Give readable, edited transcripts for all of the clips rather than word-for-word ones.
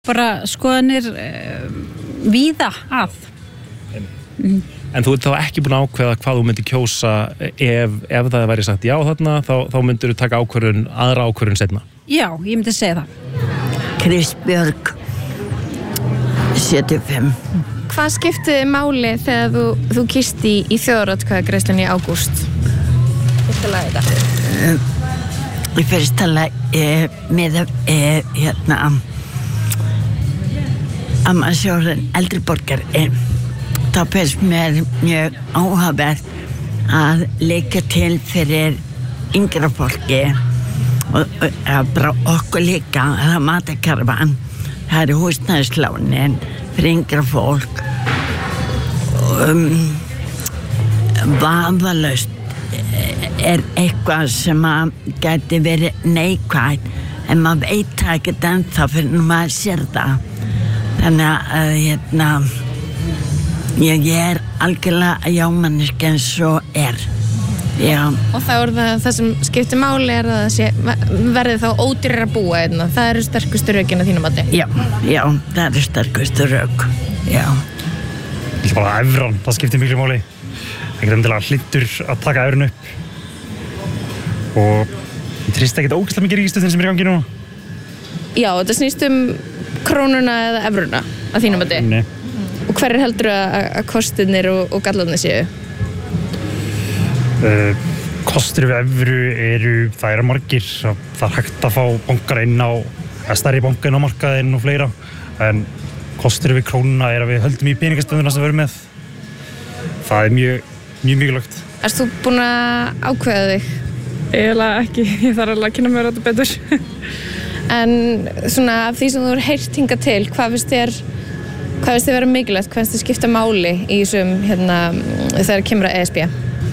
bara skoðanir víða að. En þú ert þá ekki búin að ákveða hvað þú myndir kjósa ef það væri sagt já þarna, þá myndir þú taka aðra ákvörðun seinna? Já, ég myndi segja það. Kristbjörg 75. Hvað skiptiði máli þegar þú kýst í þjóðaratkvæðagreiðslunni í ágúst? Fyrsta lagi þetta. Í fyrsta lagi með Amazóren eldri borgari, þá finnst mér mjög áhugavert að leika til fyrir yngra fólki og bara okkur líka, það er matarkarfan, það er húsnæðislánin fyrir yngra fólk. Vafalaust er eitthvað sem að gæti verið neikvætt en maður veit það ekkert ennþá fyrir maður sér það. Þannig að ég er algjörlega jámanniski eins og er. Já. Og þá er það sem skiptir máli er að verði þá ódýrara að búa einna. Það eru sterkustu rökin að þínum mati. Já, það eru sterkustu rök. Já. Ég ætla bara evran, það skiptir miklu máli. Ekkert endilega hlindur að taka evrun upp. Og ég treysti ekkert ógeðslega mikið ríkisstjórnin sem er í gangi núna. Já, þetta snýst krónuna eða evruna að þínum mati. Nei. Og hver heldurðu að kostirnir og gallarnir séu? Kostir við evru það eru margir. Það er hægt að fá bankar inn á, stærri banka inn á markaðinn og fleira. En kostir við krónuna er að við höldum í peningastöðuna sem við erum með. Það er mjög mikilvægt. Erst þú búin að ákveða þig? Eiginlega ekki, ég þarf alveg að kynna mér þetta betur. En svona af því sem þú hefur heyrt hingað til, hvað finnst þér vera mikilvægt, hvað finnst þér skipta máli í þessum þegar kemur að ESB?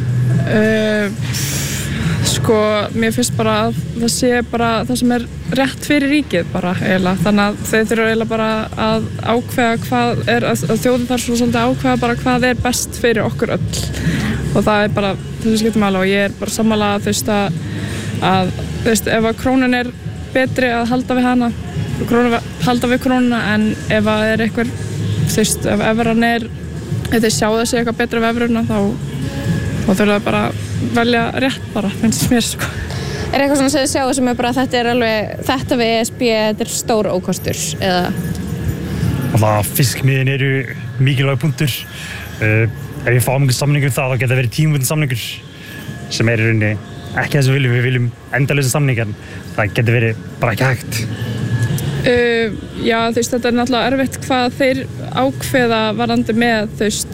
Sko, mér finnst bara að það sé bara það sem er rétt fyrir ríkið bara eiginlega, þannig að þau þurfa eiginlega bara að ákveða hvað er, að þjóðin þarf svo svolítið að ákveða bara hvað er best fyrir okkur öll og það er bara þessi skipta máli og ég er bara sammála að ef að krónan er betri að halda við hana, halda við krónuna en ef það er eitthvað, ef evran ef þið sjá þessi eitthvað betra við evruna þá þurfa það bara að velja rétt bara, finnst mér sko. Er eitthvað svona sem þið sjáu sem er bara þetta við ESB, þetta er stór ókostur eða? Alltaf fiskmiðin eru mikilvæg punktur. Ef ég fá ámengið samningur þá geta verið tímabundin samningur sem er í rauninni ekki þess að við viljum endalausa samningar. Það getur verið bara ekki hægt. Já, þetta er náttúrulega erfitt hvað þeir ákveða varðandi með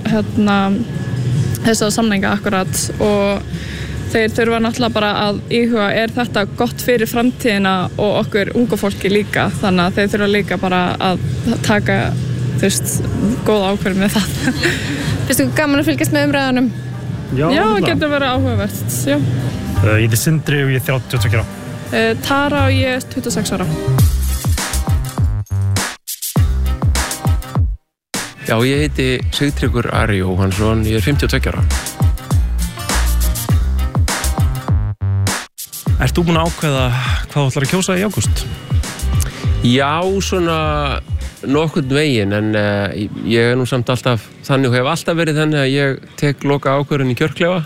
þessa samninga akkurat og þeir þurfa náttúrulega bara að íhuga er þetta gott fyrir framtíðina og okkur unga fólki líka þannig að þeir þurfa líka bara að taka góða ákveðin með það. Finnst þú gaman að fylgjast með umræðunum? Já, það getur verið áhugavert, já. Ég heiti Sindri og ég er 32 ára. Tara og ég er 26 ára. Já, ég heiti Sigtryggur Ari Jóhannsson, ég er 52 ára. Ert þú búin að ákveða hvað þú ætlar að kjósa í ágúst? Já, svona nokkurn veginn, en ég er nú samt alltaf þannig og hef alltaf verið þannig að ég tek loka ákvörðun í kjörklefa.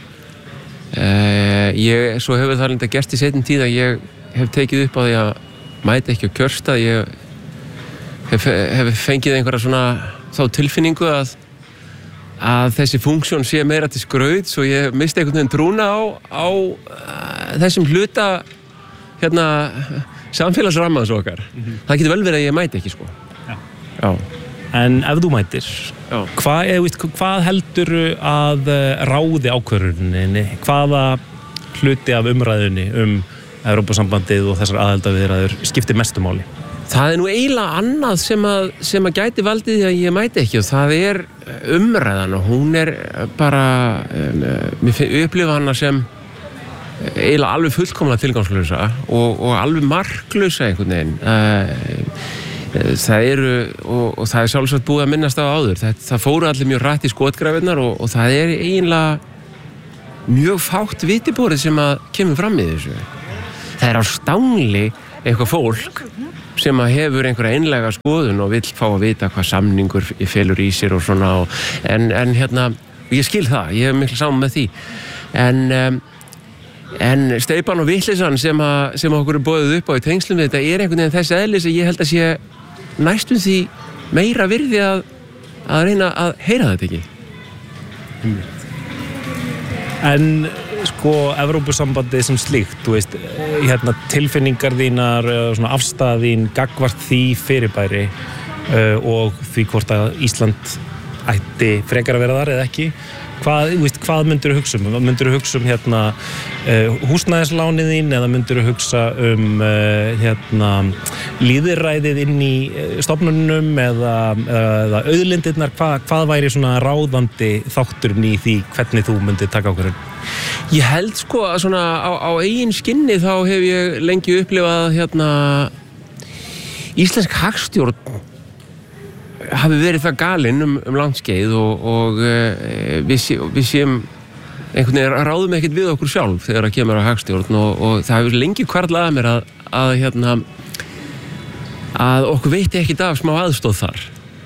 Svo hefur það linda gerst í seinni tíð að ég hef tekið upp á því að mæta ekki á kjörstað. Ég hef fengið einhverja svona þá tilfinningu að þessi funksjón sé meira til skrauts og ég misti einhvern veginn trúna á þessum hluta samfélagsrammaðs okkar. Það getur vel verið að ég mæti ekki sko. Já. En ef þú mætir, hvað heldur að ráði ákvörðuninni? Hvaða hluti af umræðunni Evrópusambandið og þessar aðildarviðræður skiptir mestu máli? Það er nú eiginlega annað sem að gæti valdið því að ég mæti ekki og það er umræðan og hún er bara, mér upplifa hana sem eiginlega alveg fullkomlega tilgangslausa og alveg marklausa einhvern veginn. Það eru, og það er sjálfsagt búið að minnast á áður, það fóru allir mjög hratt í skotgrafirnar og það er eiginlega mjög fátt vitiborið sem að kemur fram í þessu. Það er á stangli eitthvað fólk sem að hefur einhverja einlega skoðun og vill fá að vita hvað samningur felur í sér og svona en ég skil það, ég hef miklu saman með því en steypan og vitleysan sem okkur er boðið upp á í tengslum við þetta einhvern veginn þess eðlis að ég held að sé næstum því meira virði að reyna að heyra þetta ekki. En sko Evrópusambandið sem slíkt, þú veist, tilfinningar þínar, svona afstaða þín gagnvart því fyrirbæri og því hvort að Ísland ætti frekar að vera þar eða ekki. Hvað myndirðu hugsa um? Myndirðu hugsa um húsnæðislánið þín eða myndirðu hugsa um lýðræðið inn í stofnunum eða auðlindirnar? Hvað væri svona ráðandi þátturinn í því hvernig þú myndir taka ákvörðun? Ég held sko að svona á eigin skinni þá hef ég lengi upplifað íslensk hagstjórn hafi verið það galinn um langt skeið og við séum einhvern veginn ráðum ekkert við okkur sjálf þegar það kemur á hagstjórn og það hefur lengi hvarflað að mér að okkur veitti ekkert af smá aðstóð þar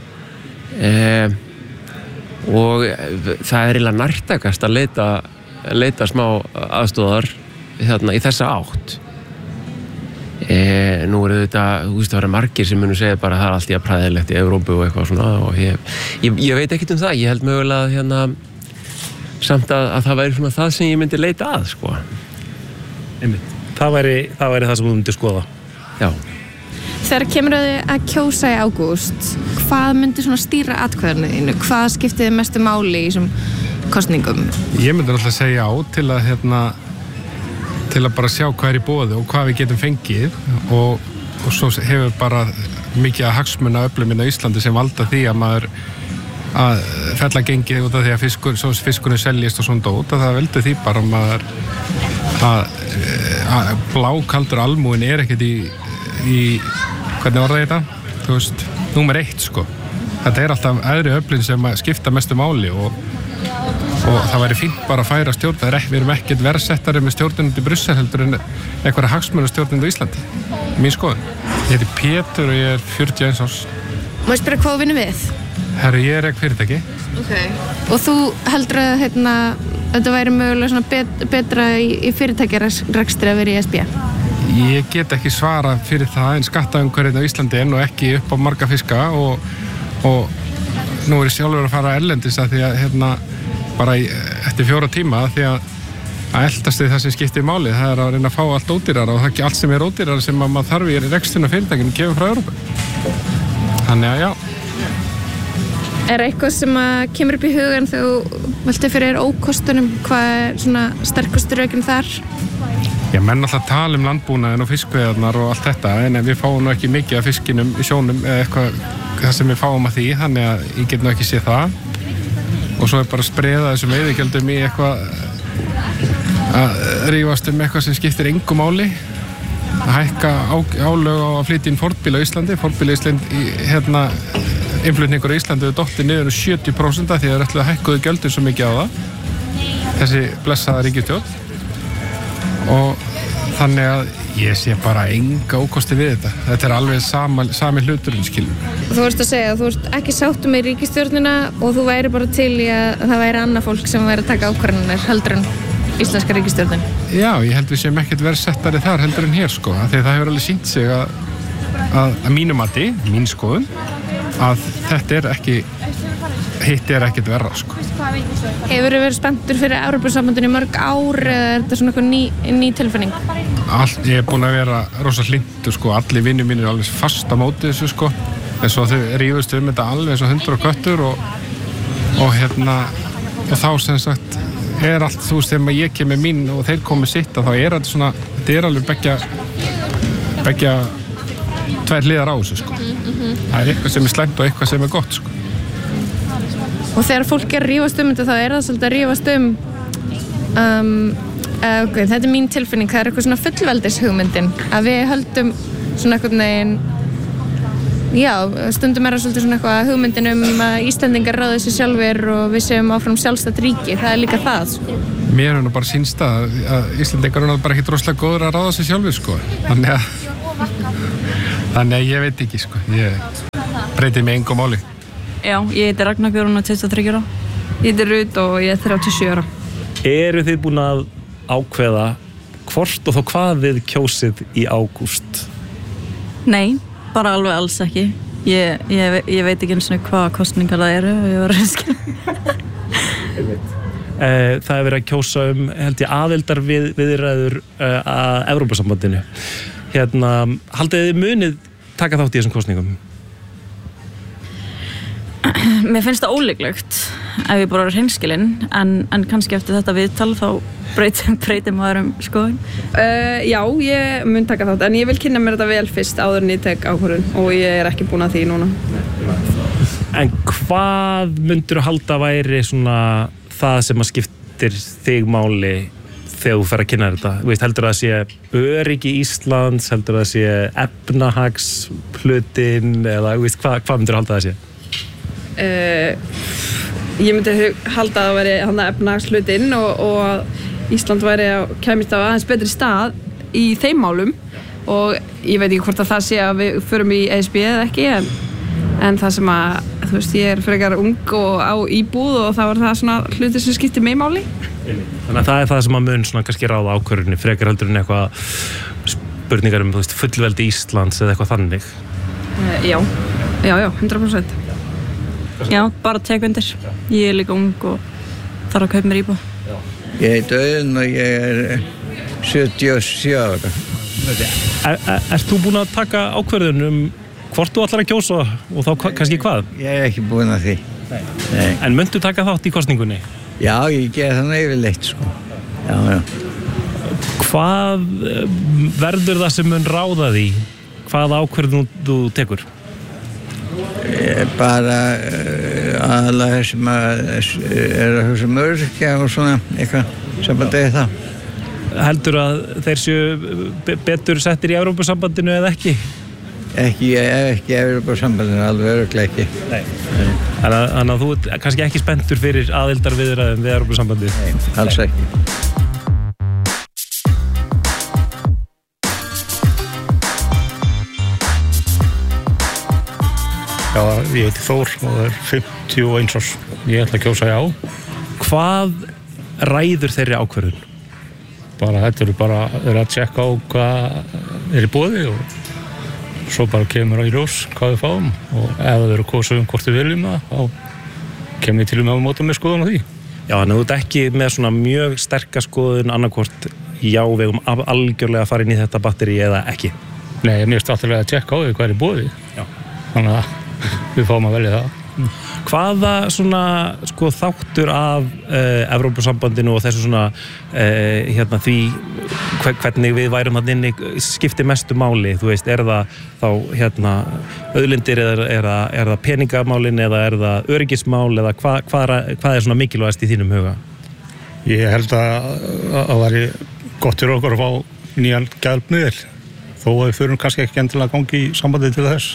og það er eiginlega nærtækast að leita smá aðstóðar í þessa átt. Nú þetta, þú veist, það eru margir sem munu segja bara að það er allt í að præðilegt í Evrópu og eitthvað svona og ég veit ekkert um það, ég held mögulega samt að það væri svona það sem ég myndi leita að, sko. Einmitt. Það væri það sem þú myndir skoða. Já. Þegar kemur að kjósa í ágúst, hvað myndi svona stýra atkvæðinu þínu? Hvað skiptiði mestu máli í þessum kosningum? Ég myndi alltaf segja á til að bara sjá hvað er í boði og hvað við getum fengið og svo hefur bara mikið að hagsmuna öflum á Íslandi sem valda því að maður að fella gengið út af því að fiskurinn seljist og svona dót að það veldur því bara maður að blákaldur almúin er ekkert í hvernig orða ég þetta? Þú veist, númer 1 sko. Þetta er alltaf aðri öflin sem skipta mestu máli og það væri fínt bara að færa stjórn. Við erum ekkert verðsettari með stjórnunum í Brussel heldur en einhverja hagsmunastjórnunum í Íslandi. Mín skoðun. Ég heiti Pétur og ég er 41 árs. Má ég spyrja hvað þú vinnur við? Herru, ég er ekki fyrirtæki. Okay. Og þú heldur að þetta væri mögulega svona betra í fyrirtækjarekstri að vera í ESB? Ég get ekki svarað fyrir það en skattaumhverfið á Íslandi er nú ekki upp á marga fiska og nú er ég sjálfur að fara erlendis að því að bara eftir 4 tíma því að eldast það sem skiptir máli það er að reyna að fá allt ódýrara og það ekki allt sem er ódýrara sem maður þarf í reksturinn af fyrirtækinu kemur frá Evrópu. Þannig að já. Er eitthvað sem kemur upp í hugan þegar þú veltir fyrir ókostunum? Hvað er svona sterkustu rökin þar? Já, menn alltaf tala um landbúnaðinn og fiskveiðarnar og allt þetta en við fáum nú ekki mikið af fiskinum í sjónum eða eitthvað það sem við fáum að því þannig að ég get nú ekki séð það og svo er bara að spreða þessum veiðigjöldum í eitthvað að rífast eitthvað sem skiptir engu máli að hækka álög á að flytja inn fordbíl á Íslandi innflutningur á Íslandi hefur dottið niður 70% því það er ætluð að hækkuðu gjöldum svo mikið á það þessi blessaða ríkisstjórn og þannig að ég sé bara enga ókosti við þetta er alveg sami hluturinn skilur. Þú vorst að segja að þú ert ekki sáttur með ríkisstjórnina og þú væri bara til í að það væri annað fólk sem væri að taka ákvarðanir heldur en íslenska ríkisstjórnin. Já, ég held við séum ekkert verðsettari þar heldur en hér sko, því það hefur alveg sýnt sig að mínu mati, mín skoðun, að þetta er ekki, hitt er ekkert verra sko. Hefur þið verið spenntur fyrir Evrópusambandinu í mörg ár eða er þetta svona eitthvað ný tilfinning? Ég er búin að vera rosa hlindur sko, allir vinnir mínir er alveg fast á móti þessu sko, en svo þau rífust þetta alveg eins og hundur og köttur og þá sem sagt er allt, þú veist, þegar ég kemur mín og þeir komið sitt þá er þetta svona, þetta er alveg beggja tvær hliðar á þessu sko. Það er eitthvað sem er slæmt og eitthvað sem er gott sko. Og þegar fólk er að rífast þetta þá er það svolítið að rífast okay, þetta er mín tilfinning, það er eitthvað svona fullveldishugmyndin að við höldum svona eitthvað neginn já, stundum er það svolítið svona eitthvað hugmyndin að Íslendingar ráði sig sjálfir og við séum áfram sjálfstætt ríki, það er líka það sko. Mér er nú bara sýnst að Íslendingar er bara ekki droslega góður að ráða sig sjálfir sko, þannig Þannig að ég veit ekki, sko. Ég breyti mig engu máli. Já, ég heiti Ragnar Guðrún og 23 ára. Ég heiti Rut og ég 37 ára. Eru þið búin að ákveða hvort og þá hvað þið kjósið í ágúst? Nei, bara alveg alls ekki. Ég veit ekki eins og hvaða kosningar það eru og ég var reyskil. Það er verið að kjósa held ég, aðildarviðræður að Evrópusambandinu. Haldið þið munið taka þátt í þessum kosningum? Mér finnst það ólíklegt ef ég bara er hreinskilinn, en kannski eftir þetta viðtal þá breytir maður skoðun. Já, ég mun taka þátt, en ég vil kynna mér þetta vel fyrst áður en ég tek ákvörðun og ég er ekki búin að því núna. En hvað myndirðu halda væri svona það sem að skiptir þig máli þegar þú fer að kynna þetta? Heldur það að sé öryggi Íslands, heldur það að sé efnahagsplötin eða hvað myndirðu halda það að sé? Ég myndi halda að það væri efnahagshlutinn og Ísland kæmist á aðeins betri stað í þeim málum og ég veit ekki hvort að það sé að við förum í ESB eða ekki en það sem að, þú veist, ég er frekar ung og á íbúð og þá er það svona hlutir sem skiptir mig máli. Þannig að það er það sem að mun svona kannski ráða ákvörðunni, frekar heldur en eitthvað spurningar þú veist, fullveldi Íslands eða eitthvað þannig? Já, 100%. Já, bara tek undir. Ég er líka ung og þarf að kaupa mér íbúð. Ég heit Auðun og ég er 77 ára. Ert þú búin að taka ákvörðun hvort þú ætlar að kjósa og þá kannski hvað? Ég er ekki búin að því. Nei. En myndu taka þátt í kosningunni? Já, ég ger það yfirleitt, sko. Já. Hvað verður það sem mun ráða því? Hvað ákvörðun þú tekur? Bara aðalega sem að hugsa öryrkja og svona eitthvað sambandið það. Heldur að þeir séu betur settir í Evrópusambandinu eða ekki? Ekki Evrópusambandinu, alveg örugglega ekki. Nei. Þannig að þú ert kannski ekki spenntur fyrir aðildarviðræðum við Evrópusambandið? Nei, alls ekki. Já, ég heiti Þór og það er 51 árs. Ég ætla að kjósa já. Hvað ræður þeirri ákvörðun? Þetta eru bara að tjekka á hvað er í boði og svo bara kemur í ljós hvað við fáum og ef það eru kosið hvort við viljum það, þá kemur ég til með að móta með skoðun á því. Já, en þú ert ekki með svona mjög sterka skoðun annarkvort já, við erum algjörlega að fara inn í þetta batteri eða ekki? Nei, mér finnst alltaf að tjekka á því hvað er í boði. Já. Þannig að við fáum að velja það. Hvaða svona þáttur af Evrópusambandinu og þessu svona því hvernig við værum þarna inni skiptir mestu máli, þú veist, er það þá auðlindir eða er það peningamálin eða er það öryggismál eða hvað er svona mikilvægast í þínum huga? Ég held að það væri gott fyrir okkur að fá nýjan gjaldmiðil þó að við förum kannski ekki endilega að gangi í sambandi til þess.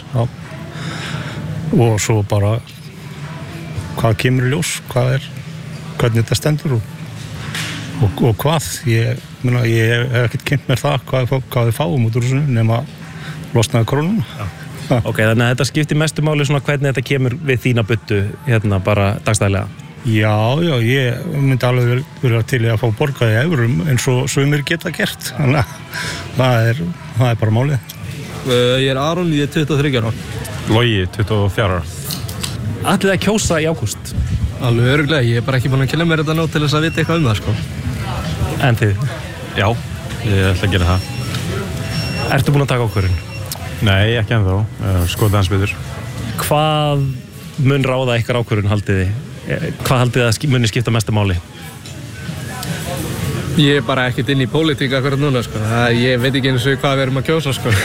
Og svo bara hvað kemur í ljós, hvernig þetta stendur og hvað. Ég hef ekkert kynnt mér það hvað við fáum út úr þessu nema losnaði krónuna. Ok, þannig að þetta skiptir mestu máli svona hvernig þetta kemur við þína buddu bara dagstæðlega? Já, ég myndi alveg vera til að fá borgað í eurum eins og sumir geta gert. Þannig að það er bara málið. Ég er Aron, ég er 23 ára. Logi, 24 ára. Ætlið að kjósa í ágúst? Alveg örugglega, ég er bara ekki búin að kynna mér þetta nóg til þess að vita eitthvað það, sko. En þið? Já, ég ætla að gera það. Ertu búin að taka ákvörðun? Nei, ekki ennþá. Skoða hans betur. Hvað mun ráða ykkar ákvörðun haldið þið? Hvað haldið að muni skipta mestu máli? Ég er bara ekkert inn í pólitík akkurat núna, sko. Ég veit ekki eins og hvað við erum að kjósa, sko.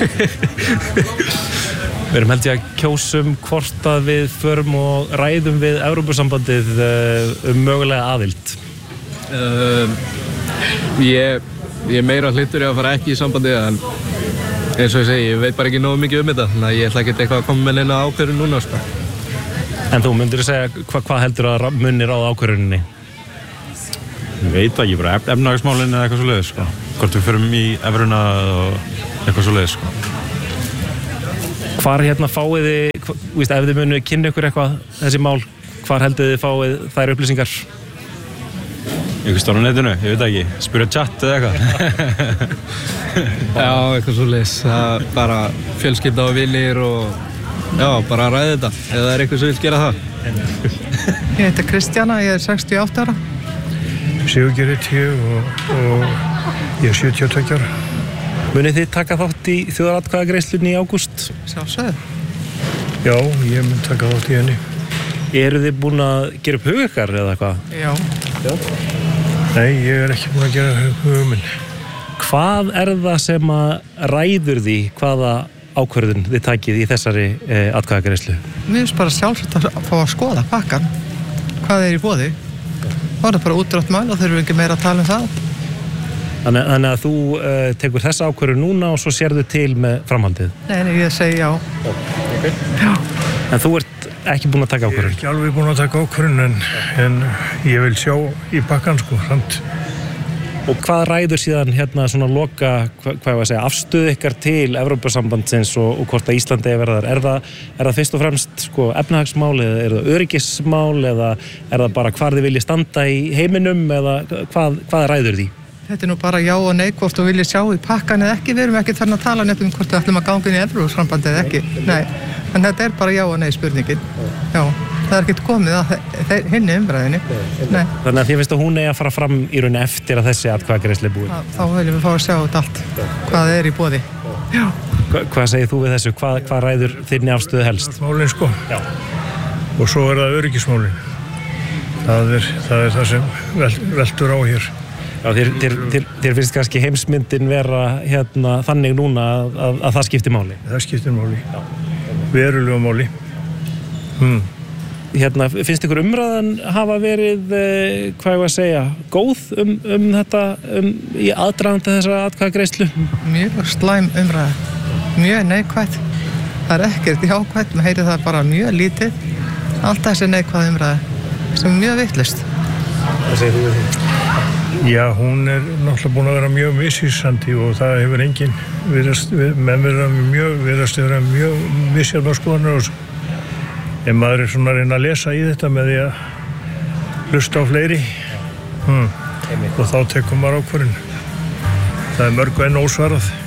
Við erum held ég að kjósum hvort að við förum og ræðum við Evrópusambandið mögulega aðild. Ég meira hlytur að fara ekki í sambandið en eins og ég segi, ég veit bara ekki nógu mikið þetta. Þannig að ég ætla ekki eitthvað að koma með neina ákvörðun núna, sko. En þú myndir segja hvað heldur að munir á ákvörðuninni? Ég veit ekki, bara efnahagsmálin eða eitthvað svoleiðis, sko. Hvort við förum í evruna og eitthvað svoleiðis, sko. Hvar fáið þið, ef þið munu kynna ykkur eitthvað þessi mál, hvar heldið þið fáið þær upplýsingar? Ykkur stór á netinu, ég veit ekki, spyrja chat eða eitthvað. Já, eitthvað svoleiðis. Það bara fjölskylda og vinir og já, bara ræði þetta, ef það er eitthvað sem vil gera það. Ég heiti Kristjana, ég er 68 ára. Sigurgeir og ég er 72 ára. Munið þið taka þátt í þjóðaratkvæðagreiðslunni í ágúst? Sjálfsögðu. Já, ég mun taka þátt í henni. Eru þið búin að gera upp hug ykkar eða hvað? Já. Nei, ég er ekki búin að gera hug minn. Hvað er það sem að ræður því hvaða ákvörðun þið takið í þessari atkvæðagreiðslu? Mér finnst bara sjálfsagt að fá að skoða pakkan. Hvað er í boði? Það er bara útrátt mál og þurfum við ekki meira að tala um það. Þannig að þú tekur þessa ákvörðun núna og svo sérðu til með framhaldið? Nei, ég segi já. Okay. Já. En þú ert ekki búin að taka ákvörðun? Ég er ekki alveg búin að taka ákvörðun en ég vil sjá í pakkan samt. Og hvað ræður síðan svona loka, afstöðu ykkar til Evrópusambandsins og hvort að Íslandi verða þar? Er það fyrst og fremst efnahagsmál eða er það öryggismál eða er það bara hvar þið viljið standa í heiminum eða hvað ræður því? Þetta er nú bara já og nei hvort þú viljið sjá í pakkan eða ekki. Við erum ekki þarna að tala neitt hvort við ætlum að ganga inn í Evrópusambandið eða ekki. Nei, en þetta er bara já og nei spurningin. Já, það er ekkert komið að hinni umræðinni. Nei. Þannig að þið finnst að hún eigi að fara fram í rauninni eftir að þessi atkvæðagreiðsla er búin? Þá viljum við fá að sjá þetta allt, hvað er í boði. Já. Hvað segir þú við þessu? Hvað ræður þinni afstöðu helst? Málin sko. Já. Og svo er það öryggismálin. Það er það sem veltur á hér. Já, þér finnst kannski heimsmyndin vera þannig núna að það skiptir máli? Það skiptir máli. Verulega máli. Finnst ykkur umræðan hafa verið, góð þetta í aðdraganda þessara atkvæðagreiðslu? Mjög slæm umræða. Mjög neikvætt. Það er ekkert jákvætt, maður heyrir það bara mjög lítið. Allt þessi neikvæð umræða sem er mjög vitlaust. Hvað segir þú við því? Já, hún er náttúrulega búin að vera mjög misvísandi og það hefur enginn menn virðast vera mjög misjafnar skoðanir og þessu. En maður er svona að reyna að lesa í þetta með því að hlusta á fleiri og þá tekur maður ákvörðun. Það er mörgu enn ósvarað.